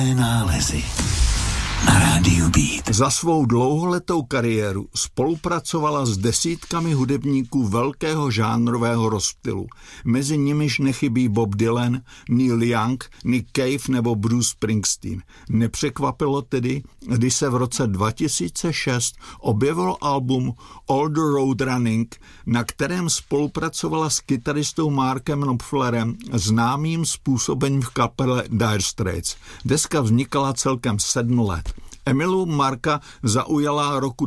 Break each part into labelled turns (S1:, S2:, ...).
S1: Nálezy na rádiu Beat.
S2: Za svou dlouholetou kariéru spolupracovala s desítkami hudebníků velkého žánrového rozptylu. Mezi nimiž nechybí Bob Dylan, Neil Young, Nick Cave nebo Bruce Springsteen. Nepřekvapilo tedy, když se v roce 2006 objevilo album All the Road Running, na kterém spolupracovala s kytaristou Markem Knopflerem, známým způsobením v kapele Dire Straits. Deska vznikala celkem 7 let. Emilu Marka zaujala roku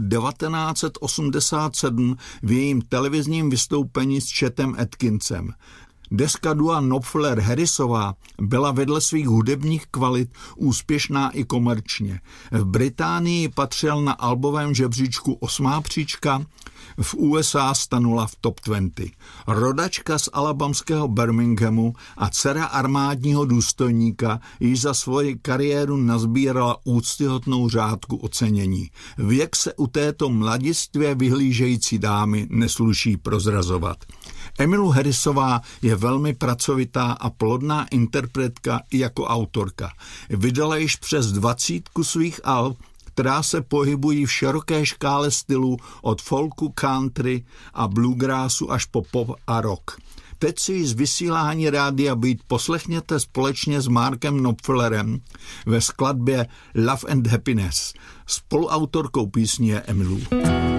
S2: 1987 v jejím televizním vystoupení s Chetem Atkinsem. Deska dua Knopfler-Harrisová byla vedle svých hudebních kvalit úspěšná i komerčně. V Británii patřil na albovém žebříčku 8. příčka, v USA stanula v top 20. Rodačka z alabamského Birminghamu a dcera armádního důstojníka již za svoji kariéru nazbírala úctyhodnou řádku ocenění. Věk se u této mladistvě vyhlížející dámy nesluší prozrazovat. Emilu Harrisová je velmi pracovitá a plodná interpretka i jako autorka. Vydala již přes 20 svých alb, která se pohybují v široké škále stylů od folku, country a bluegrassu až po pop a rock. Teď si z vysílání rádia Beat poslechněte společně s Markem Knopflerem ve skladbě Love and Happiness. Spoluautorkou písně je Emilu.